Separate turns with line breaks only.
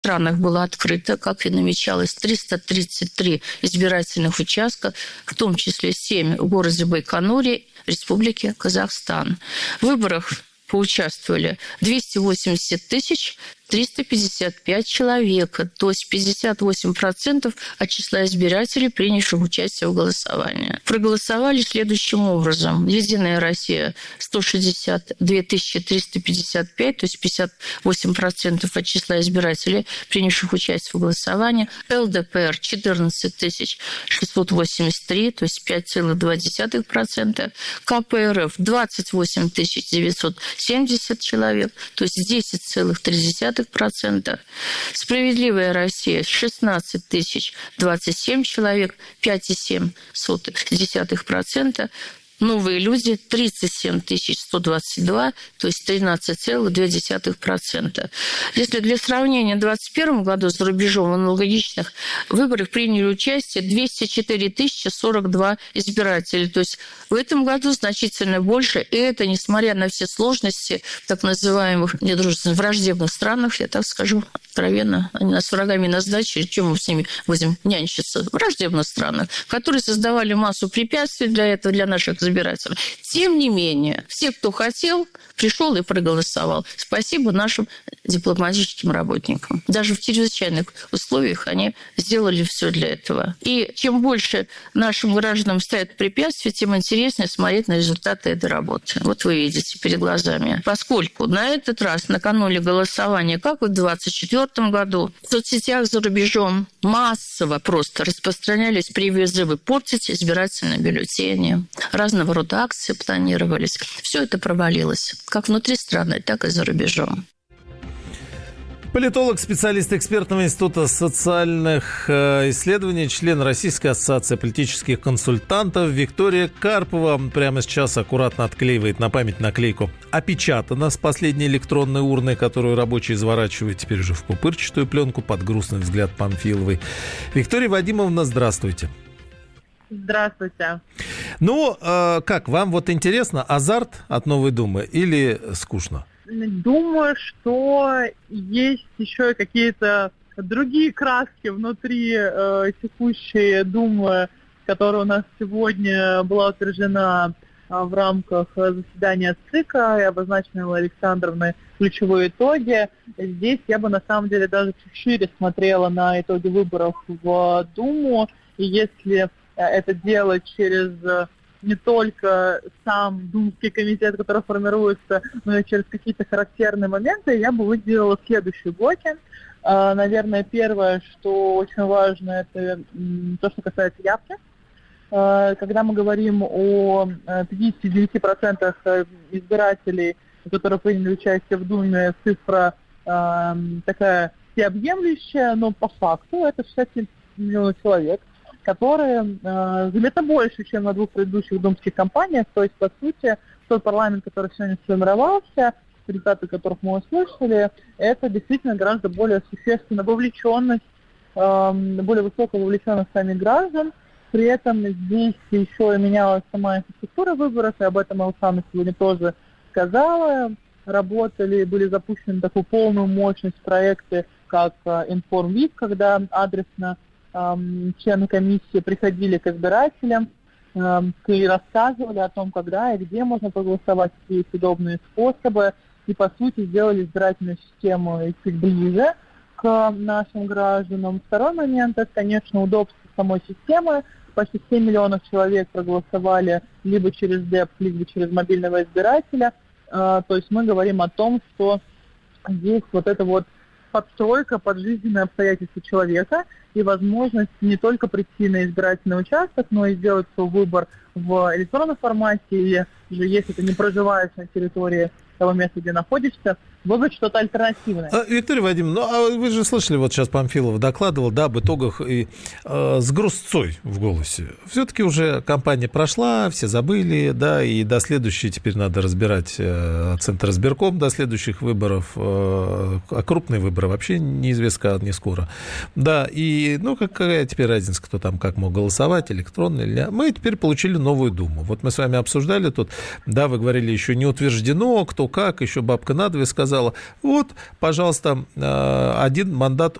странах было открыто, как и намечалось, 333 избирательных участка, в том числе 7 в городе Байконуре, Республики Казахстан. В выборах поучаствовали 280 355 человек, то есть 58% от числа избирателей, принявших участие в голосовании. Проголосовали следующим образом. «Единая Россия» – 162 355, то есть 58% от числа избирателей, принявших участие в голосовании. ЛДПР – 14 683, то есть 5,2%. КПРФ – 28 970 человек, то есть 10,3%. «Справедливая Россия» – 16 027 человек, 5,7%. «Новые люди» – 37 122, то есть 13,2%. Если для сравнения, в 2021 году за рубежом в аналогичных выборах приняли участие 204 042 избирателя. То есть в этом году значительно больше. И это несмотря на все сложности в так называемых недружественных враждебных странах, я так скажу откровенно, они нас врагами назначили, чем мы с ними будем нянчиться? В враждебных странах, которые создавали массу препятствий для этого, для наших избирателей. Тем не менее, все, кто хотел, пришел и проголосовал. Спасибо нашим дипломатическим работникам. Даже в чрезвычайных условиях они сделали все для этого. И чем больше нашим гражданам стоят препятствия, тем интереснее смотреть на результаты этой работы. Вот вы видите перед глазами. Поскольку на этот раз, накануне голосования, как в 2024 году, в соцсетях за рубежом массово просто распространялись призывы портить избирательные бюллетени. Разного рода акции планировались. Все это провалилось. Как внутри страны, так и за рубежом.
Политолог, специалист экспертного института социальных исследований, член Российской ассоциации политических консультантов Виктория Карпова прямо сейчас аккуратно отклеивает на память наклейку «Опечатано» с последней электронной урны, которую рабочие изворачивают теперь уже в пупырчатую пленку под грустный взгляд Памфиловой. Виктория Вадимовна, здравствуйте.
Здравствуйте.
Ну, как, вам вот интересно, азарт от Новой Думы или скучно?
Думаю, что есть еще какие-то другие краски внутри текущей Думы, которая у нас сегодня была утверждена в рамках заседания ЦИКа и обозначены Александровной ключевые итоги. Здесь я бы на самом деле даже чуть шире смотрела на итоги выборов в Думу. И если это делать через не только сам Думский комитет, который формируется, но и через какие-то характерные моменты, я бы выделила следующие блоки. Наверное, первое, что очень важно, это то, что касается явки. Когда мы говорим о 59% избирателей, которые приняли участие в Думе, цифра такая всеобъемлющая, но по факту это 67 миллионов человек, которые заметно больше, чем на двух предыдущих думских кампаниях. То есть, по сути, тот парламент, который сегодня сформировался, результаты которых мы услышали, это действительно гораздо более существенная вовлеченность, более высокая вовлеченность самих граждан. При этом здесь еще и менялась сама инфраструктура выборов, и об этом Александра сегодня тоже сказала. Работали, были запущены такую полную мощность проекты, как InformVip, когда адресно члены комиссии приходили к избирателям и рассказывали о том, когда и где можно проголосовать, какие есть удобные способы, и, по сути, сделали избирательную систему чуть ближе к нашим гражданам. Второй момент – это, конечно, удобство самой системы. Почти 7 миллионов человек проголосовали либо через ДЭП, либо через мобильного избирателя. То есть мы говорим о том, что здесь вот это вот подстройка под жизненные обстоятельства человека и возможность не только прийти на избирательный участок, но и сделать свой выбор в электронном формате, или же если ты не проживаешь на территории того места, где находишься, выбрать что-то альтернативное.
Виктория Вадимовна, ну а вы же слышали, вот сейчас Памфилова докладывал, да, об итогах и с грустцой в голосе. Все-таки уже кампания прошла, все забыли, да, и до следующей теперь надо разбирать Центризбирком до следующих выборов, а крупные выборы вообще неизвестно, не скоро. Да, и, ну, какая теперь разница, кто там как мог голосовать, электронно или нет. Мы теперь получили новую Думу. Вот мы с вами обсуждали тут, да, вы говорили, еще не утверждено, кто как, еще бабка надвое сказала. сказала, вот, пожалуйста, один мандат